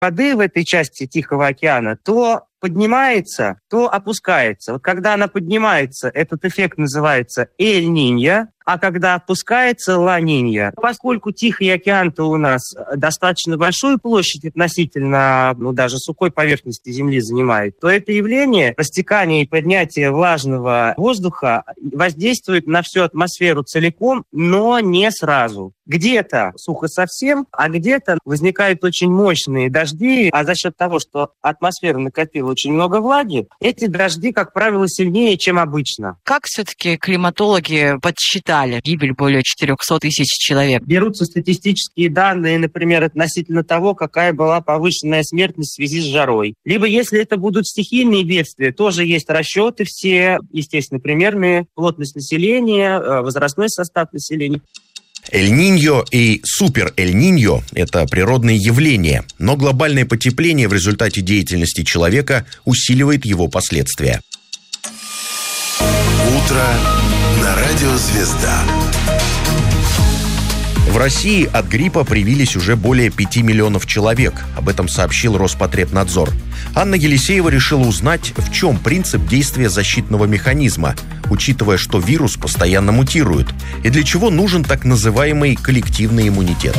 воды в этой части Тихого океана то поднимается, то опускается. Вот когда она поднимается, этот эффект называется Эль-Ниньо, а когда опускается Ла-Ниньо. Поскольку Тихий океан-то у нас достаточно большую площадь относительно, даже сухой поверхности Земли занимает, то это явление, растекание и поднятие влажного воздуха воздействует на всю атмосферу целиком, но не сразу. Где-то сухо совсем, а где-то возникают очень мощные дожди, а за счет того, что атмосфера накопила очень много влаги, эти дожди, как правило, сильнее, чем обычно. Как все-таки климатологи подсчитали гибель более 400 тысяч человек? Берутся статистические данные, например, относительно того, какая была повышенная смертность в связи с жарой. Либо, если это будут стихийные бедствия, тоже есть расчеты все, естественно, примерные, плотность населения, возрастной состав населения. Эль-Ниньо и супер-Эль-Ниньо – это природные явления, но глобальное потепление в результате деятельности человека усиливает его последствия. Утро на радио «Звезда». В России от гриппа привились уже более 5 миллионов человек. Об этом сообщил Роспотребнадзор. Анна Елисеева решила узнать, в чем принцип действия защитного механизма, учитывая, что вирус постоянно мутирует, и для чего нужен так называемый коллективный иммунитет.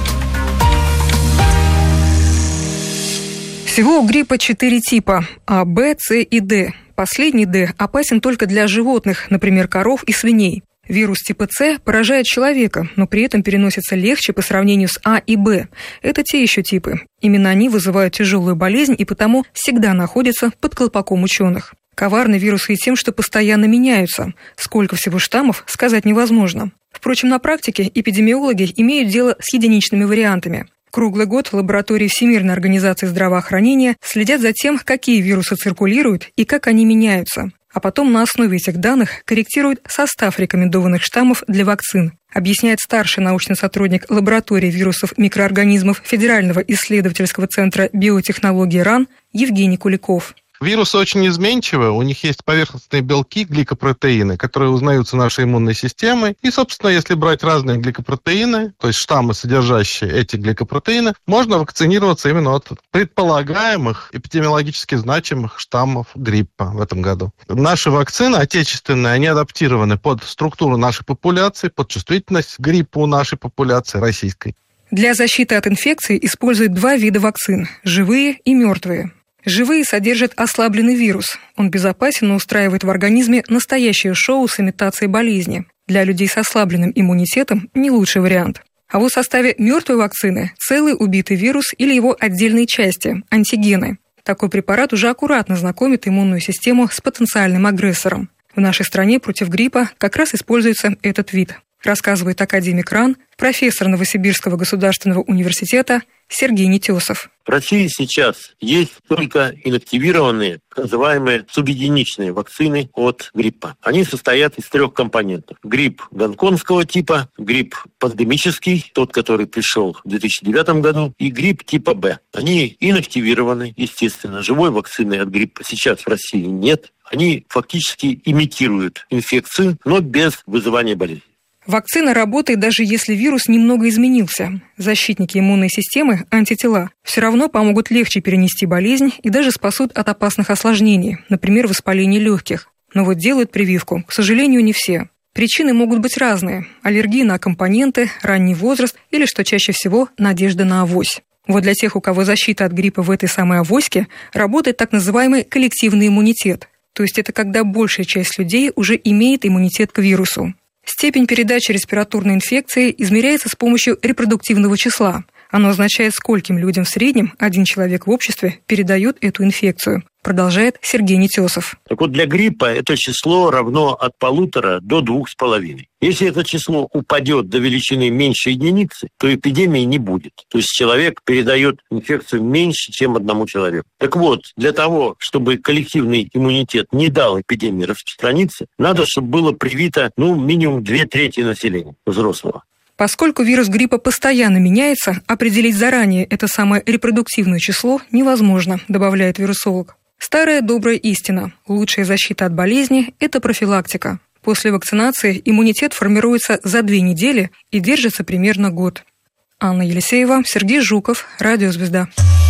Всего у гриппа 4 типа – А, Б, С и Д. Последний Д опасен только для животных, например, коров и свиней. Вирус типа С поражает человека, но при этом переносится легче по сравнению с А и Б. Это те еще типы. Именно они вызывают тяжелую болезнь и потому всегда находятся под колпаком ученых. Коварны вирусы и тем, что постоянно меняются. Сколько всего штаммов, сказать невозможно. Впрочем, на практике эпидемиологи имеют дело с единичными вариантами. Круглый год лаборатории Всемирной организации здравоохранения следят за тем, какие вирусы циркулируют и как они меняются. А потом на основе этих данных корректируют состав рекомендованных штаммов для вакцин, объясняет старший научный сотрудник лаборатории вирусов микроорганизмов Федерального исследовательского центра биотехнологии РАН Евгений Куликов. Вирусы очень изменчивы, у них есть поверхностные белки, гликопротеины, которые узнаются нашей иммунной системой. И, собственно, если брать разные гликопротеины, то есть штаммы, содержащие эти гликопротеины, можно вакцинироваться именно от предполагаемых эпидемиологически значимых штаммов гриппа в этом году. Наши вакцины отечественные, они адаптированы под структуру нашей популяции, под чувствительность к гриппу у нашей популяции российской. Для защиты от инфекции используют 2 вида вакцин – живые и мертвые. Живые содержат ослабленный вирус. Он безопасен и устраивает в организме настоящее шоу с имитацией болезни. Для людей с ослабленным иммунитетом не лучший вариант. А вот в составе мертвой вакцины целый убитый вирус или его отдельные части – антигены. Такой препарат уже аккуратно знакомит иммунную систему с потенциальным агрессором. В нашей стране против гриппа как раз используется этот вид, рассказывает академик РАН, профессор Новосибирского государственного университета Сергей Нетесов. В России сейчас есть только инактивированные, так называемые субъединичные вакцины от гриппа. Они состоят из 3 компонентов. Грипп гонконгского типа, грипп пандемический, тот, который пришел в 2009 году, и грипп типа Б. Они инактивированы, естественно. Живой вакцины от гриппа сейчас в России нет. Они фактически имитируют инфекцию, но без вызывания болезни. Вакцина работает даже если вирус немного изменился. Защитники иммунной системы, антитела, все равно помогут легче перенести болезнь и даже спасут от опасных осложнений, например, воспаления легких. Но вот делают прививку, к сожалению, не все. Причины могут быть разные – аллергия на компоненты, ранний возраст или, что чаще всего, надежда на авось. Вот для тех, у кого защита от гриппа в этой самой авоське, работает так называемый коллективный иммунитет. То есть это когда большая часть людей уже имеет иммунитет к вирусу. Степень передачи респираторной инфекции измеряется с помощью репродуктивного числа. Оно означает, скольким людям в среднем один человек в обществе передает эту инфекцию, продолжает Сергей Нетесов. Так вот, для гриппа это число равно от 1,5 до 2,5. Если это число упадет до величины меньше единицы, то эпидемии не будет. То есть человек передает инфекцию меньше, чем одному человеку. Так вот, для того, чтобы коллективный иммунитет не дал эпидемии распространиться, надо, чтобы было привито минимум 2/3 населения взрослого. Поскольку вирус гриппа постоянно меняется, определить заранее это самое репродуктивное число невозможно, добавляет вирусолог. Старая добрая истина. Лучшая защита от болезни – это профилактика. После вакцинации иммунитет формируется за 2 недели и держится примерно год. Анна Елисеева, Сергей Жуков, Радио «Звезда».